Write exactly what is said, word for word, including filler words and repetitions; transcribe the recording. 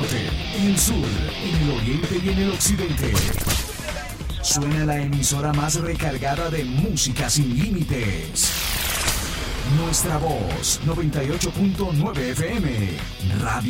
norte, en el sur, en el oriente y en el occidente. Suena la emisora más recargada de música sin límites. Nuestra Voz, noventa y ocho punto nueve F M. Radio